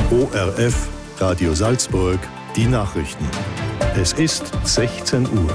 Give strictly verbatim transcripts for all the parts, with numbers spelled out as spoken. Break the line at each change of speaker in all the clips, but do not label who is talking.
O R F, Radio Salzburg, die Nachrichten. Es ist sechzehn Uhr.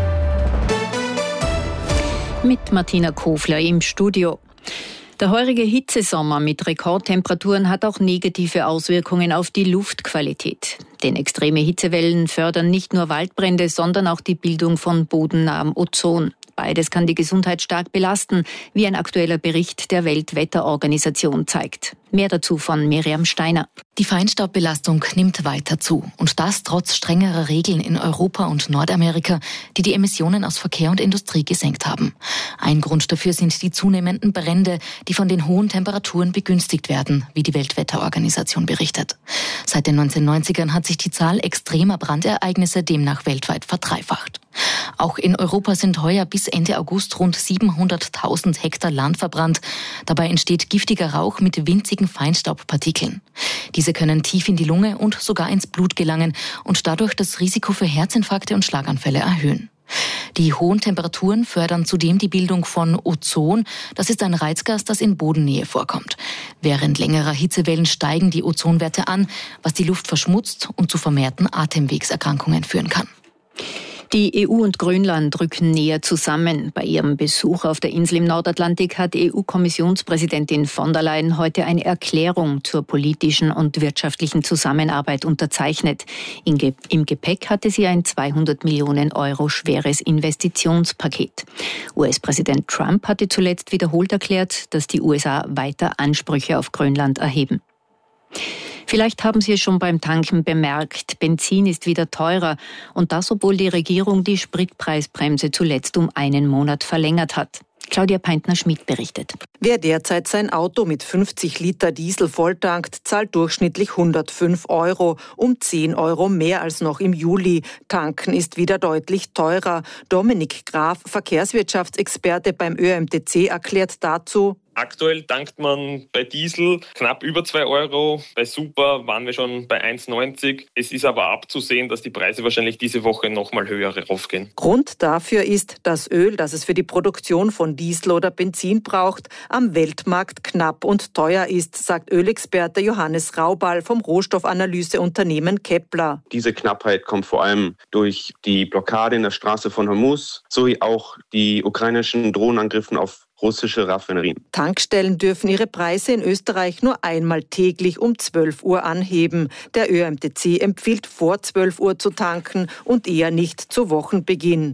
Mit Martina Kofler im Studio. Der heurige Hitzesommer mit Rekordtemperaturen hat auch negative Auswirkungen auf die Luftqualität. Denn extreme Hitzewellen fördern nicht nur Waldbrände, sondern auch die Bildung von bodennahem Ozon. Beides kann die Gesundheit stark belasten, wie ein aktueller Bericht der Weltwetterorganisation zeigt. Mehr dazu von Miriam Steiner.
Die Feinstaubbelastung nimmt weiter zu. Und das trotz strengerer Regeln in Europa und Nordamerika, die die Emissionen aus Verkehr und Industrie gesenkt haben. Ein Grund dafür sind die zunehmenden Brände, die von den hohen Temperaturen begünstigt werden, wie die Weltwetterorganisation berichtet. Seit den neunzehnhundertneunzigern hat sich die Zahl extremer Brandereignisse demnach weltweit verdreifacht. Auch in Europa sind heuer bis Ende August rund siebenhunderttausend Hektar Land verbrannt. Dabei entsteht giftiger Rauch mit winzigen Feinstaubpartikeln. Diese können tief in die Lunge und sogar ins Blut gelangen und dadurch das Risiko für Herzinfarkte und Schlaganfälle erhöhen. Die hohen Temperaturen fördern zudem die Bildung von Ozon. Das ist ein Reizgas, das in Bodennähe vorkommt. Während längerer Hitzewellen steigen die Ozonwerte an, was die Luft verschmutzt und zu vermehrten Atemwegserkrankungen führen kann.
Die E U und Grönland rücken näher zusammen. Bei ihrem Besuch auf der Insel im Nordatlantik hat E U-Kommissionspräsidentin von der Leyen heute eine Erklärung zur politischen und wirtschaftlichen Zusammenarbeit unterzeichnet. Im Gepäck hatte sie ein zweihundert Millionen Euro schweres Investitionspaket. U S-Präsident Trump hatte zuletzt wiederholt erklärt, dass die U S A weiter Ansprüche auf Grönland erheben. Vielleicht haben Sie es schon beim Tanken bemerkt, Benzin ist wieder teurer und das, obwohl die Regierung die Spritpreisbremse zuletzt um einen Monat verlängert hat. Claudia Peintner-Schmidt berichtet.
Wer derzeit sein Auto mit fünfzig Liter Diesel volltankt, zahlt durchschnittlich hundertfünf Euro, um zehn Euro mehr als noch im Juli. Tanken ist wieder deutlich teurer. Dominik Graf, Verkehrswirtschaftsexperte beim Ö M T C, erklärt dazu:
Aktuell tankt man bei Diesel knapp über zwei Euro, bei Super waren wir schon bei eins neunzig. Es ist aber abzusehen, dass die Preise wahrscheinlich diese Woche nochmal höher raufgehen.
Grund dafür ist, dass Öl, das es für die Produktion von Diesel oder Benzin braucht, am Weltmarkt knapp und teuer ist, sagt Ölexperte Johannes Raubal vom Rohstoffanalyseunternehmen Kepler.
Diese Knappheit kommt vor allem durch die Blockade in der Straße von Hormuz sowie auch die ukrainischen Drohnenangriffen auf russische Raffinerien.
Tankstellen dürfen ihre Preise in Österreich nur einmal täglich um zwölf Uhr anheben. Der Ö M T C empfiehlt vor zwölf Uhr zu tanken und eher nicht zu Wochenbeginn.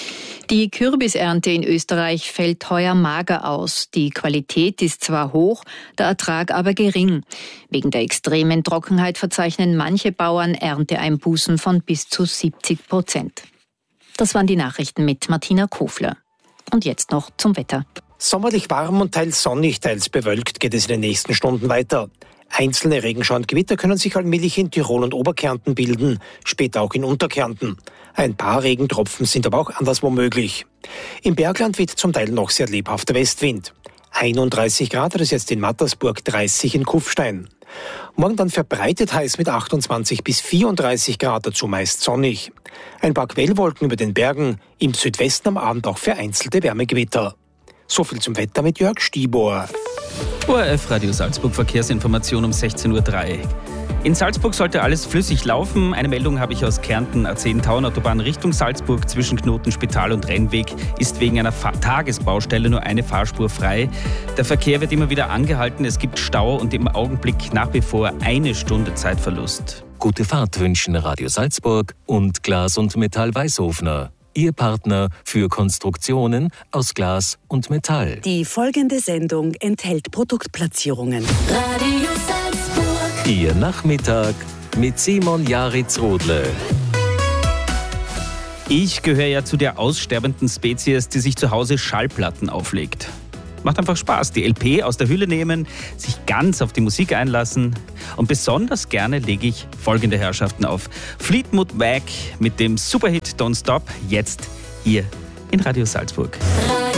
Die Kürbisernte in Österreich fällt heuer mager aus. Die Qualität ist zwar hoch, der Ertrag aber gering. Wegen der extremen Trockenheit verzeichnen manche Bauern Ernteeinbußen von bis zu siebzig Prozent. Das waren die Nachrichten mit Martina Kofler. Und jetzt noch zum Wetter.
Sommerlich warm und teils sonnig, teils bewölkt geht es in den nächsten Stunden weiter. Einzelne Regenschauer und Gewitter können sich allmählich in Tirol und Oberkärnten bilden, später auch in Unterkärnten. Ein paar Regentropfen sind aber auch anderswo möglich. Im Bergland weht zum Teil noch sehr lebhafter Westwind. einunddreißig Grad hat es jetzt in Mattersburg, dreißig in Kufstein. Morgen dann verbreitet heiß mit achtundzwanzig bis vierunddreißig Grad, dazu meist sonnig. Ein paar Quellwolken über den Bergen, im Südwesten am Abend auch vereinzelte Wärmegewitter. So viel zum Wetter mit Jörg Stibor.
O R F Radio Salzburg Verkehrsinformation um sechzehn Uhr drei. In Salzburg sollte alles flüssig laufen. Eine Meldung habe ich aus Kärnten. A zehn Tauernautobahn Richtung Salzburg zwischen Knotenspital und Rennweg ist wegen einer Fa- Tagesbaustelle nur eine Fahrspur frei. Der Verkehr wird immer wieder angehalten. Es gibt Stau und im Augenblick nach wie vor eine Stunde Zeitverlust.
Gute Fahrt wünschen Radio Salzburg und Glas und Metall Weißhofner. Ihr Partner für Konstruktionen aus Glas und Metall.
Die folgende Sendung enthält Produktplatzierungen.
Radio Salzburg. Ihr Nachmittag mit Simon Jaritz-Rodle.
Ich gehöre ja zu der aussterbenden Spezies, die sich zu Hause Schallplatten auflegt. Macht einfach Spaß. Die L P aus der Hülle nehmen, sich ganz auf die Musik einlassen. Und besonders gerne lege ich folgende Herrschaften auf. Fleetwood Mac mit dem Superhit Don't Stop, jetzt hier in Radio Salzburg.